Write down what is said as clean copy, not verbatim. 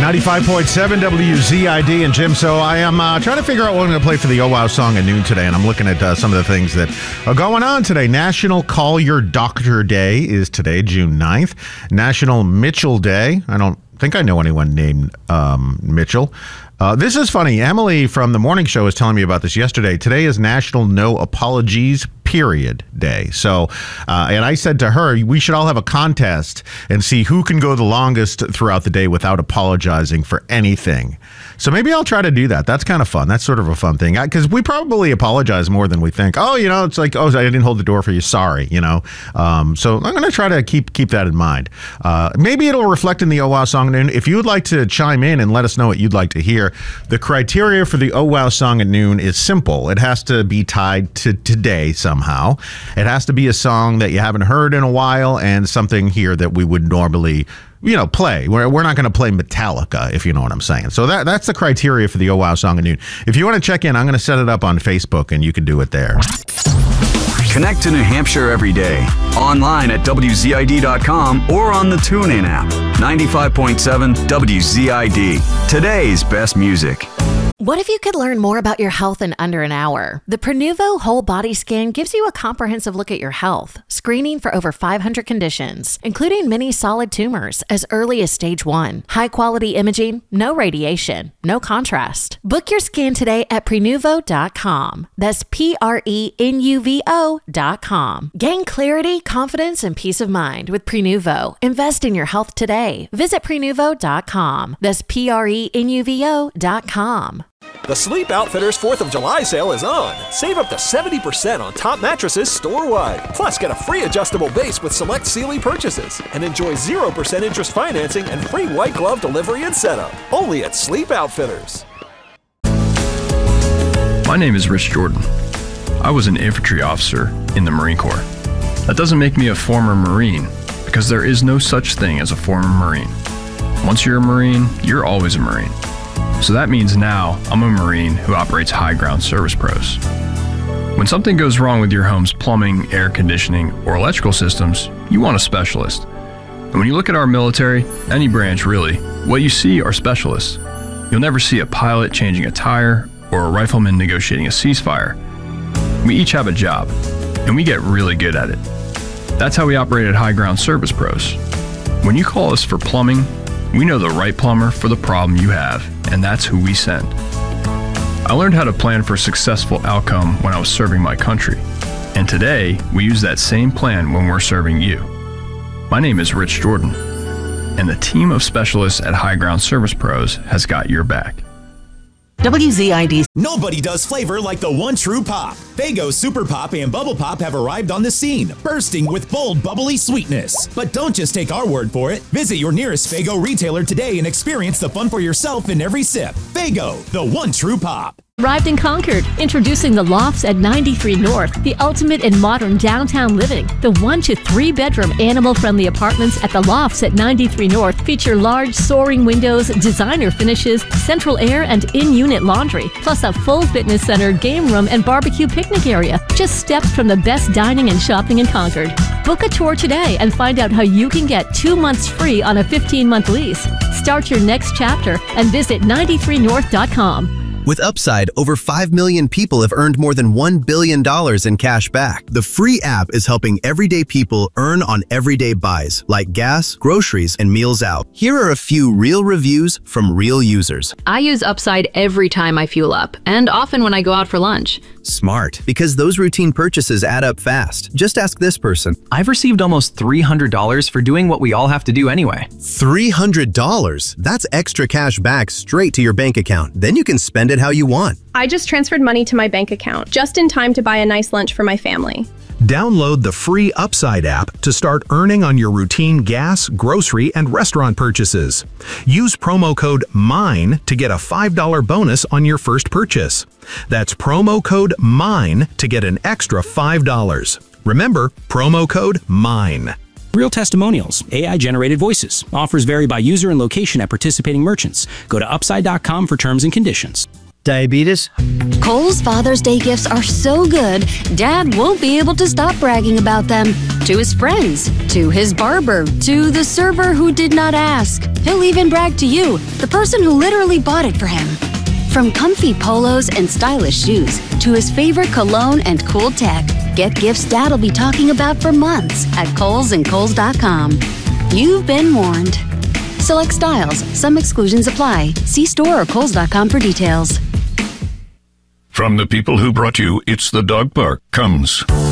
95.7 WZID and Jim. So I am trying to figure out what I'm going to play for the Oh Wow Song at noon today, and I'm looking at some of the things that are going on today. National Call Your Doctor Day is today, June 9th. National Mitchell Day. I don't think I know anyone named Mitchell. This is funny. Emily from the morning show was telling me about this yesterday. Today is National No Apologies Period Day. So, and I said to her, we should all have a contest and see who can go the longest throughout the day without apologizing for anything. So maybe I'll try to do that. That's kind of fun. That's sort of a fun thing, because we probably apologize more than we think. Oh, it's like, oh, I didn't hold the door for you. Sorry, So I'm going to try to keep that in mind. Maybe it'll reflect in the Oh Wow Song. And if you would like to chime in and let us know what you'd like to hear, the criteria for the Oh Wow Song at noon is simple. It has to be tied to today somehow. It has to be a song that you haven't heard in a while and something here that we would normally play. We're not going to play Metallica, if you know what I'm saying. So that's the criteria for the Oh Wow Song at noon. If you want to check in, I'm going to set it up on Facebook, and you can do it there. Connect to New Hampshire every day. Online at WZID.com or on the TuneIn app. 95.7 WZID. Today's best music. What if you could learn more about your health in under an hour? The Prenuvo Whole Body Scan gives you a comprehensive look at your health, screening for over 500 conditions, including many solid tumors as early as stage 1. High-quality imaging, no radiation, no contrast. Book your scan today at Prenuvo.com. That's Prenuvo.com. Gain clarity, confidence, and peace of mind with Prenuvo. Invest in your health today. Visit Prenuvo.com. That's Prenuvo.com. The Sleep Outfitters 4th of July sale is on. Save up to 70% on top mattresses store-wide. Plus, get a free adjustable base with select Sealy purchases. And enjoy 0% interest financing and free white glove delivery and setup. Only at Sleep Outfitters. My name is Rich Jordan. I was an infantry officer in the Marine Corps. That doesn't make me a former Marine, because there is no such thing as a former Marine. Once you're a Marine, you're always a Marine. So that means now I'm a Marine who operates High Ground Service Pros. When something goes wrong with your home's plumbing, air conditioning, or electrical systems, you want a specialist. And when you look at our military, any branch really, what you see are specialists. You'll never see a pilot changing a tire or a rifleman negotiating a ceasefire. We each have a job, and we get really good at it. That's how we operate at High Ground Service Pros. When you call us for plumbing, we know the right plumber for the problem you have, and that's who we send. I learned how to plan for a successful outcome when I was serving my country, and today we use that same plan when we're serving you. My name is Rich Jordan, and the team of specialists at High Ground Service Pros has got your back. WZID. Nobody does flavor like the one true pop. Faygo Super Pop and Bubble Pop have arrived on the scene, bursting with bold, bubbly sweetness. But don't just take our word for it. Visit your nearest Faygo retailer today and experience the fun for yourself in every sip. Faygo, the one true pop. Arrived in Concord, introducing the Lofts at 93 North, the ultimate in modern downtown living. The 1 to 3 bedroom animal-friendly apartments at the Lofts at 93 North feature large soaring windows, designer finishes, central air, and in-unit laundry, plus a full fitness center, game room, and barbecue picnic area, just steps from the best dining and shopping in Concord. Book a tour today and find out how you can get 2 months free on a 15-month lease. Start your next chapter and visit 93north.com. With Upside, over 5 million people have earned more than $1 billion in cash back. The free app is helping everyday people earn on everyday buys, like gas, groceries, and meals out. Here are a few real reviews from real users. I use Upside every time I fuel up, and often when I go out for lunch. Smart, because those routine purchases add up fast. Just ask this person. I've received almost $300 for doing what we all have to do anyway. $300? That's extra cash back straight to your bank account. Then you can spend it how you want. I just transferred money to my bank account, just in time to buy a nice lunch for my family. Download the free Upside app to start earning on your routine gas, grocery, and restaurant purchases. Use promo code MINE to get a $5 bonus on your first purchase. That's promo code MINE to get an extra $5. Remember, promo code MINE. Real testimonials, AI-generated voices. Offers vary by user and location at participating merchants. Go to Upside.com for terms and conditions. Diabetes? Kohl's Father's Day gifts are so good, Dad won't be able to stop bragging about them. To his friends, to his barber, to the server who did not ask. He'll even brag to you, the person who literally bought it for him. From comfy polos and stylish shoes to his favorite cologne and cool tech, get gifts Dad'll be talking about for months at Kohl's and Kohl's.com. You've been warned. Select styles. Some exclusions apply. See store or Kohl's.com for details. From the people who brought you It's the Dog Park comes